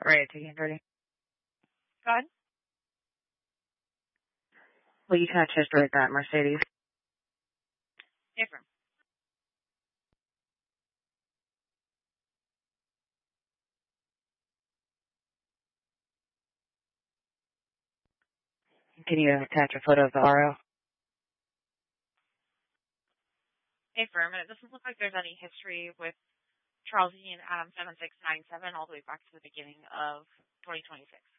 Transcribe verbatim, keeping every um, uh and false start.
Right, taking it ready. Go ahead. Well, you can test rate that Mercedes. Affirm. Can you attach a photo of the R O? Affirm. And it doesn't look like there's any history with Charles Union Adam seven six nine seven all the way back to the beginning of twenty twenty-six.